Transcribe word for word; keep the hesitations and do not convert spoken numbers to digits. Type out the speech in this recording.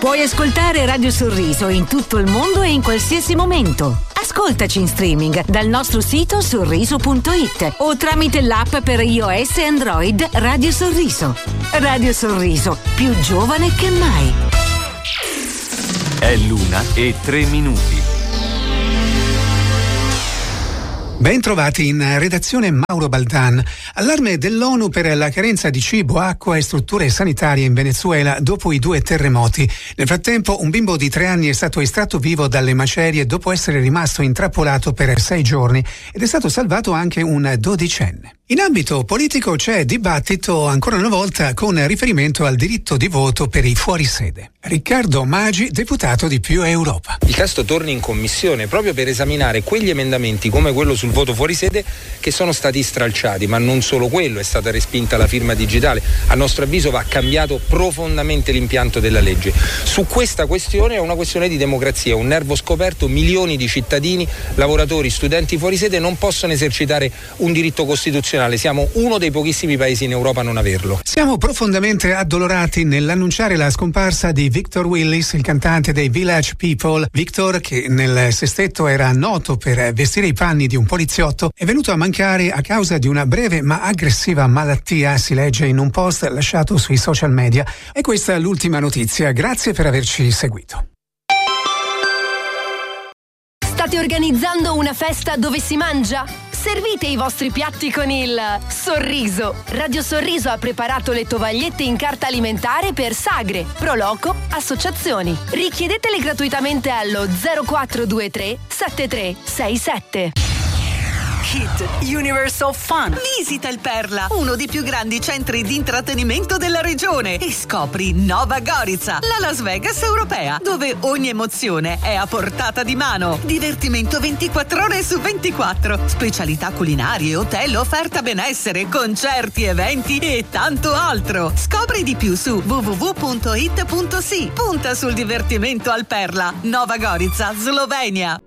Puoi ascoltare Radio Sorriso in tutto il mondo e in qualsiasi momento. Ascoltaci in streaming dal nostro sito sorriso punto it o tramite l'app per iOS e Android Radio Sorriso. Radio Sorriso, più giovane che mai. È l'una e tre minuti. Ben trovati in redazione Mauro Baldan. Allarme dell'ONU per la carenza di cibo, acqua e strutture sanitarie in Venezuela dopo i due terremoti. Nel frattempo un bimbo di tre anni è stato estratto vivo dalle macerie dopo essere rimasto intrappolato per sei giorni ed è stato salvato anche un dodicenne. In ambito politico c'è dibattito ancora una volta con riferimento al diritto di voto per i fuorisede. Riccardo Maggi, deputato di Più Europa. Il testo torna in commissione proprio per esaminare quegli emendamenti come quello sul voto fuorisede che sono stati stralciati, ma non solo quello, è stata respinta la firma digitale. A nostro avviso va cambiato profondamente l'impianto della legge. Su questa questione è una questione di democrazia, un nervo scoperto, milioni di cittadini, lavoratori, studenti fuorisede non possono esercitare un diritto costituzionale. Siamo uno dei pochissimi paesi in Europa a non averlo. Siamo profondamente addolorati nell'annunciare la scomparsa di Victor Willis, il cantante dei Village People. Victor, che nel sestetto era noto per vestire i panni di un poliziotto, è venuto a mancare a causa di una breve ma aggressiva malattia, si legge in un post lasciato sui social media. E questa è l'ultima notizia. Grazie per averci seguito. State organizzando una festa dove si mangia? Servite i vostri piatti con il sorriso. Radio Sorriso ha preparato le tovagliette in carta alimentare per sagre, proloco, associazioni. Richiedetele gratuitamente allo zero quattro due tre sette tre sei sette. Hit Universe of Fun. Visita il Perla, uno dei più grandi centri di intrattenimento della regione, e scopri Nova Gorica, la Las Vegas europea, dove ogni emozione è a portata di mano. Divertimento ventiquattro ore su ventiquattro, specialità culinarie, hotel, offerta benessere, concerti, eventi e tanto altro. Scopri di più su w w w punto it punto si. Punta sul divertimento al Perla. Nova Gorica, Slovenia.